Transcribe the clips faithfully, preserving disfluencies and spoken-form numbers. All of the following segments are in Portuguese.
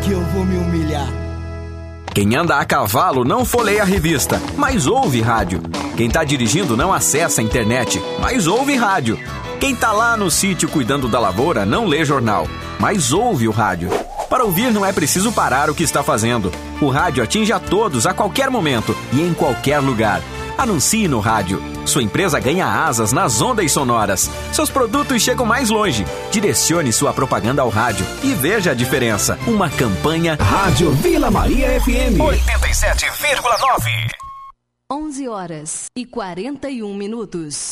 que eu vou me humilhar. Quem anda a cavalo não folheia a revista, mas ouve rádio. Quem tá dirigindo não acessa a internet, mas ouve rádio. Quem tá lá no sítio cuidando da lavoura não lê jornal, mas ouve o rádio. Para ouvir não é preciso parar o que está fazendo. O rádio atinge a todos a qualquer momento e em qualquer lugar. Anuncie no rádio. Sua empresa ganha asas nas ondas sonoras. Seus produtos chegam mais longe. Direcione sua propaganda ao rádio e veja a diferença. Uma campanha Rádio Vila Maria F M oitenta e sete vírgula nove. onze horas e quarenta e um minutos.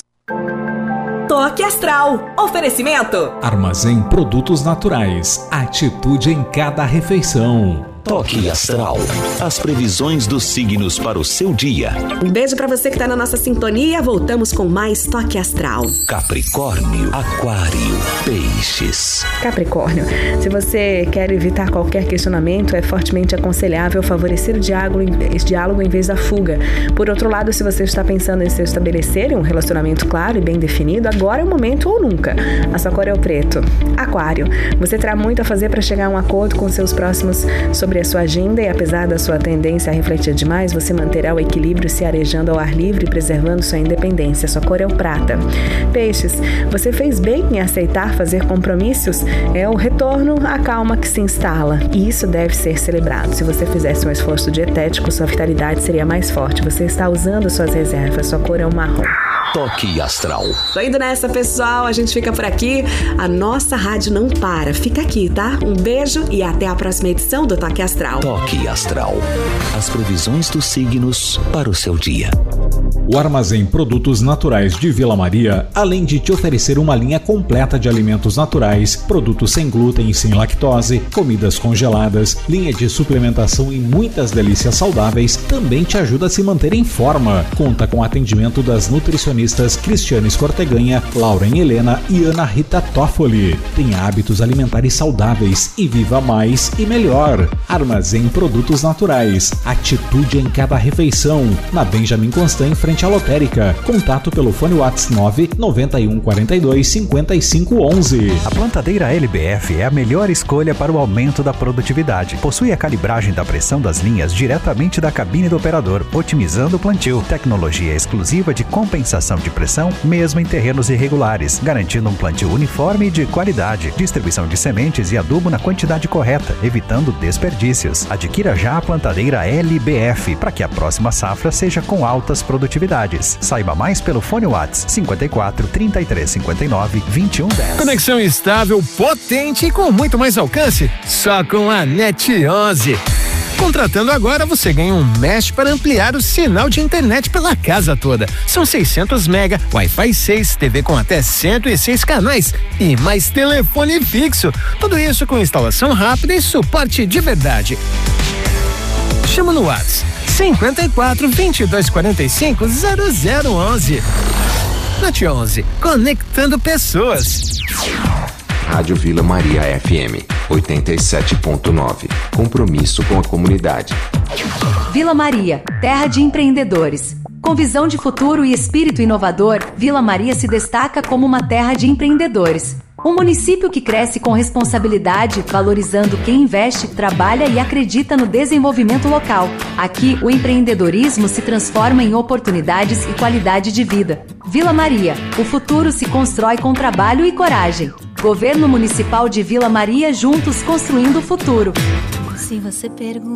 Toque Astral. Oferecimento. Armazém Produtos Naturais. Atitude em cada refeição. Toque Astral. As previsões dos signos para o seu dia. Um beijo pra você que tá na nossa sintonia. Voltamos com mais Toque Astral. Capricórnio, Aquário, Peixes. Capricórnio, se você quer evitar qualquer questionamento, é fortemente aconselhável favorecer o diálogo, esse diálogo em vez da fuga. Por outro lado, se você está pensando em se estabelecer um relacionamento claro e bem definido, agora é o momento ou nunca. A sua cor é o preto. Aquário, você terá muito a fazer para chegar a um acordo com seus próximos sobre a sua agenda e apesar da sua tendência a refletir demais, você manterá o equilíbrio se arejando ao ar livre e preservando sua independência. Sua cor é o prata. Peixes, você fez bem em aceitar fazer compromissos. É o retorno à calma que se instala e isso deve ser celebrado. Se você fizesse um esforço dietético, sua vitalidade seria mais forte. Você está usando suas reservas. Sua cor é o marrom. Toque Astral. Tô indo nessa, pessoal. A gente fica por aqui. A nossa rádio não para. Fica aqui, tá? Um beijo e até a próxima edição do Toque Astral. Toque Astral. As previsões dos signos para o seu dia. O Armazém Produtos Naturais de Vila Maria, além de te oferecer uma linha completa de alimentos naturais, produtos sem glúten e sem lactose, comidas congeladas, linha de suplementação e muitas delícias saudáveis, também te ajuda a se manter em forma. Conta com atendimento das nutricionistas Cristiane Escorteganha, Lauren Helena e Ana Rita Toffoli. Tenha hábitos alimentares saudáveis e viva mais e melhor. Armazém Produtos Naturais. Atitude em cada refeição. Na Benjamin Constant, em frente à lotérica. Contato pelo fone WhatsApp nove nove um quatro dois cinco cinco um um. A plantadeira L B F é a melhor escolha para o aumento da produtividade. Possui a calibragem da pressão das linhas diretamente da cabine do operador, otimizando o plantio. Tecnologia exclusiva de compensação de pressão, mesmo em terrenos irregulares, garantindo um plantio uniforme e de qualidade. Distribuição de sementes e adubo na quantidade correta, evitando desperdícios. Adquira já a plantadeira L B F para que a próxima safra seja com altas produtividades. Saiba mais pelo fone WhatsApp cinco quatro, trinta e três, cinquenta e nove, vinte e um, dez. Conexão estável, potente e com muito mais alcance, só com a NET onze. Contratando agora, você ganha um mesh para ampliar o sinal de internet pela casa toda. São seiscentos mega, Wi-Fi seis, T V com até cento e seis canais e mais telefone fixo. Tudo isso com instalação rápida e suporte de verdade. Chama no WhatsApp cinco quatro, vinte e dois quarenta e cinco, zero zero onze. NET onze, conectando pessoas. Rádio Vila Maria F M oitenta e sete ponto nove. Compromisso com a comunidade. Vila Maria, terra de empreendedores. Com visão de futuro e espírito inovador, Vila Maria se destaca como uma terra de empreendedores. Um município que cresce com responsabilidade, valorizando quem investe, trabalha e acredita no desenvolvimento local. Aqui, o empreendedorismo se transforma em oportunidades e qualidade de vida. Vila Maria, o futuro se constrói com trabalho e coragem. Governo Municipal de Vila Maria, juntos construindo o futuro. Se você pergunta